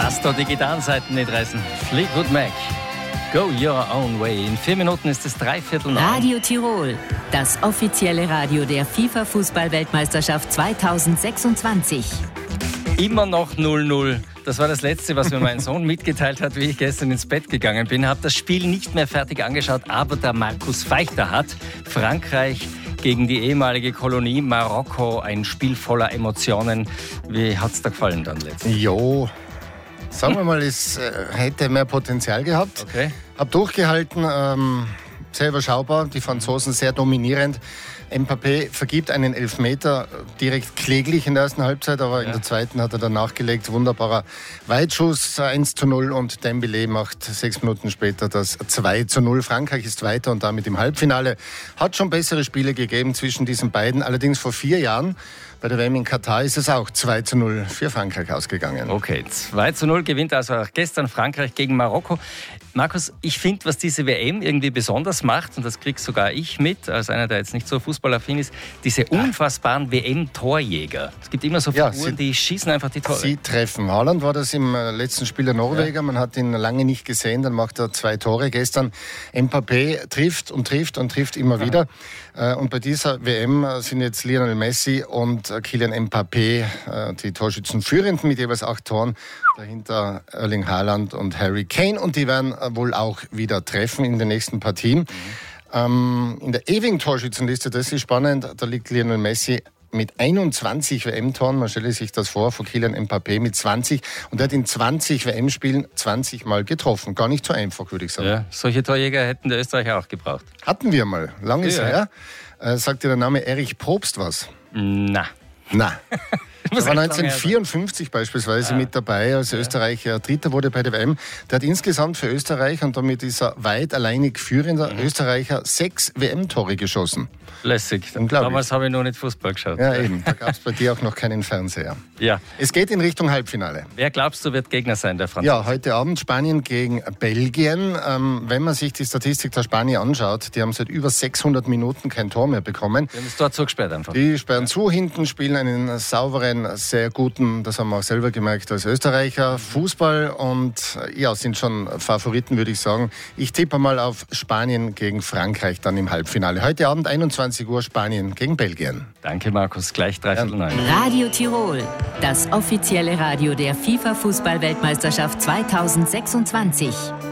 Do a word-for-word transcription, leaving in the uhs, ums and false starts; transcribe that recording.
Lass doch die Gitarrenseiten nicht reißen. Fleetwood Mac, go your own way. In vier Minuten ist es dreiviertel neun. Radio Tirol, das offizielle Radio der FIFA-Fußball-Weltmeisterschaft zweitausendsechsundzwanzig. Immer noch null null. Das war das Letzte, was mir mein Sohn mitgeteilt hat, wie ich gestern ins Bett gegangen bin. Habe das Spiel nicht mehr fertig angeschaut, aber der Markus Feichter hat. Frankreich gegen die ehemalige Kolonie Marokko. Ein Spiel voller Emotionen. Wie hat es da gefallen dann letztlich? Jo, sagen wir mal, es äh, hätte mehr Potenzial gehabt. Okay. Hab durchgehalten, ähm, sehr überschaubar, die Franzosen sehr dominierend. Mbappé vergibt einen Elfmeter direkt kläglich in der ersten Halbzeit, aber ja. in der zweiten hat er dann nachgelegt. Wunderbarer Weitschuss, eins zu null, und Dembélé macht sechs Minuten später das zwei zu null. Frankreich ist weiter und damit im Halbfinale. Hat schon bessere Spiele gegeben zwischen diesen beiden, allerdings vor vier Jahren. Bei der W M in Katar ist es auch zwei zu null für Frankreich ausgegangen. Okay, zwei zu null gewinnt also auch gestern Frankreich gegen Marokko. Markus, ich finde, was diese W M irgendwie besonders macht, und das krieg sogar ich mit, als einer, der jetzt nicht so fußballaffin ist, diese unfassbaren W M-Torjäger. Es gibt immer so Figuren, ja, sie, die schießen einfach die Tore. Sie treffen. Haaland war das im letzten Spiel der Norweger. Ja. Man hat ihn lange nicht gesehen, dann macht er zwei Tore gestern. Mbappé trifft und trifft und trifft immer ja. wieder. Und bei dieser W M sind jetzt Lionel Messi und Kylian Mbappé die Torschützenführenden mit jeweils acht Toren. Dahinter Erling Haaland und Harry Kane, und die werden wohl auch wieder treffen in den nächsten Partien. Mhm. Ähm, in der ewigen Torschützenliste, das ist spannend, da liegt Lionel Messi mit einundzwanzig W M-Toren. Man stelle sich das vor, vor Kylian Mbappé mit zwanzig. Und er hat in zwanzig W M-Spielen zwanzig Mal getroffen. Gar nicht so einfach, würde ich sagen. Ja, solche Torjäger hätten der Österreicher auch gebraucht. Hatten wir mal, lange ist ja. her. Äh, sagt dir der Name Erich Probst was? Na. Na. Er war neunzehnhundertvierundfünfzig beispielsweise ja. mit dabei, als Österreicher Dritter wurde bei der W M. Der hat insgesamt für Österreich, und damit ist er weit alleinig führender mhm. Österreicher, sechs W M-Tore geschossen. Lässig. Damals habe ich noch nicht Fußball geschaut. Ja, eben. Da gab es bei dir auch noch keinen Fernseher. Ja. Es geht in Richtung Halbfinale. Wer glaubst du, wird Gegner sein, der Franzosen? Ja, heute Abend Spanien gegen Belgien. Ähm, wenn man sich die Statistik der Spanier anschaut, die haben seit über sechshundert Minuten kein Tor mehr bekommen. Die haben es dort zugesperrt einfach. Die sperren zu, hinten spielen einen sauberen, sehr guten, das haben wir auch selber gemerkt als Österreicher, Fußball, und ja, sind schon Favoriten, würde ich sagen. Ich tippe mal auf Spanien gegen Frankreich dann im Halbfinale. Heute Abend einundzwanzig Uhr Spanien gegen Belgien. Danke, Markus. Gleich dreiviertel neun. Radio Tirol, das offizielle Radio der FIFA-Fußball-Weltmeisterschaft zweitausendsechsundzwanzig.